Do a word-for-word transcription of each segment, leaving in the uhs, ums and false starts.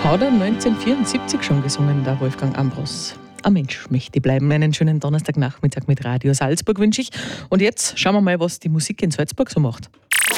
Hat er neunzehnhundertvierundsiebzig schon gesungen, der Wolfgang Ambros. Ein Mensch möchte bleiben. Einen schönen Donnerstagnachmittag mit Radio Salzburg wünsche ich. Und jetzt schauen wir mal, was die Musik in Salzburg so macht.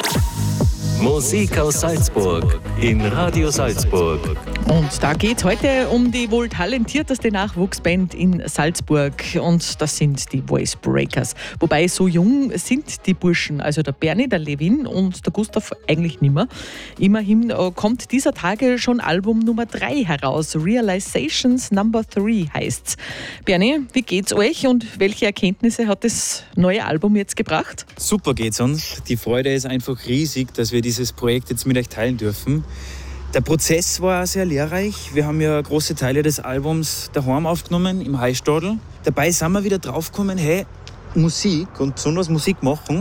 Musik aus Salzburg in Radio Salzburg. Und da geht es heute um die wohl talentierteste Nachwuchsband in Salzburg. Und das sind die Voice Breakers. Wobei so jung sind die Burschen, also der Bernie, der Levin und der Gustav eigentlich nimmer. Immerhin kommt dieser Tage schon Album Nummer drei heraus. Realizations Number drei heißt's. Bernie, wie geht's euch und welche Erkenntnisse hat das neue Album jetzt gebracht? Super geht's uns. Die Freude ist einfach riesig, dass wir dieses Projekt jetzt mit euch teilen dürfen. Der Prozess war sehr lehrreich. Wir haben ja große Teile des Albums daheim aufgenommen, im Heistadl. Dabei sind wir wieder draufgekommen, hey, Musik und besonders Musik machen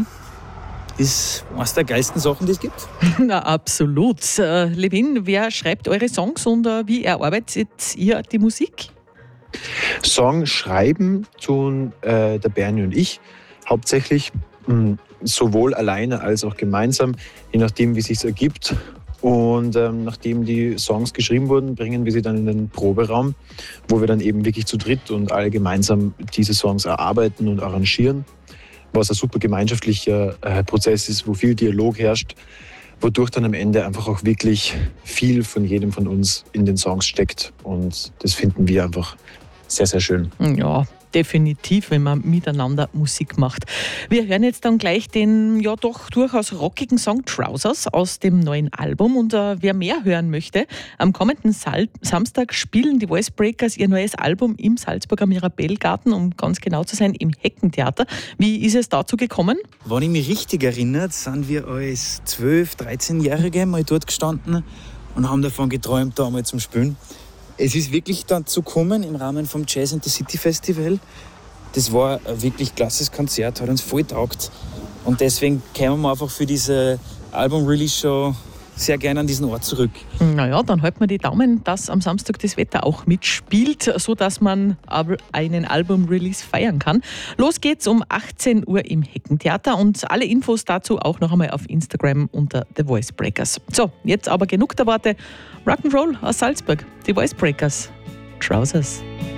ist eines der geilsten Sachen, die es gibt. Na, absolut. Äh, Levin, wer schreibt eure Songs und äh, wie erarbeitet ihr die Musik? Song schreiben tun äh, der Bernie und ich hauptsächlich, mh, sowohl alleine als auch gemeinsam, je nachdem, wie es sich ergibt. Und ähm, nachdem die Songs geschrieben wurden, bringen wir sie dann in den Proberaum, wo wir dann eben wirklich zu dritt und alle gemeinsam diese Songs erarbeiten und arrangieren, was ein super gemeinschaftlicher äh, Prozess ist, wo viel Dialog herrscht, wodurch dann am Ende einfach auch wirklich viel von jedem von uns in den Songs steckt. Und das finden wir einfach sehr, sehr schön. Ja, definitiv, wenn man miteinander Musik macht. Wir hören jetzt dann gleich den ja doch durchaus rockigen Song Trousers aus dem neuen Album. Und äh, wer mehr hören möchte, am kommenden Sal- Samstag spielen die Voice Breakers ihr neues Album im Salzburger Mirabellgarten, um ganz genau zu sein, im Heckentheater. Wie ist es dazu gekommen? Wenn ich mich richtig erinnere, sind wir als zwölf-, dreizehnjährige mal dort gestanden und haben davon geträumt, da einmal zum Spielen. Es ist wirklich dazu gekommen im Rahmen vom Jazz and the City Festival. Das war ein wirklich klasses Konzert, hat uns voll taugt. Und deswegen kämen wir einfach für diese Album-Release-Show sehr gerne an diesen Ort zurück. Naja, dann halten wir die Daumen, dass am Samstag das Wetter auch mitspielt, sodass man einen Album-Release feiern kann. Los geht's um achtzehn Uhr im Heckentheater und alle Infos dazu auch noch einmal auf Instagram unter The Voice Breakers. So, jetzt aber genug der Worte. Rock'n'Roll aus Salzburg, die Voice Breakers, Trousers.